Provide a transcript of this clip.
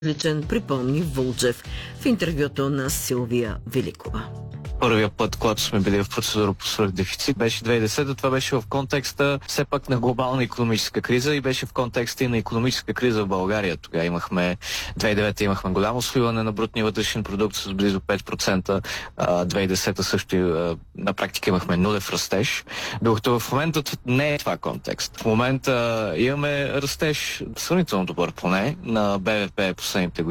Личен, припомни Вулджев в интервюто на Силвия Великова. Първия път, когато сме били в процедура по свръхдефицит, беше 2010. Това беше в контекста все пак на глобална икономическа криза и беше в контекста и на икономическа криза в България. Тогава 2009 имахме голямо свиване на брутния вътрешен продукт с близо 5%. 2010 също на практика имахме нулев растеж. Докато в момента не е това контекст. В момента имаме растеж сравнително добър поне на БВП последните години.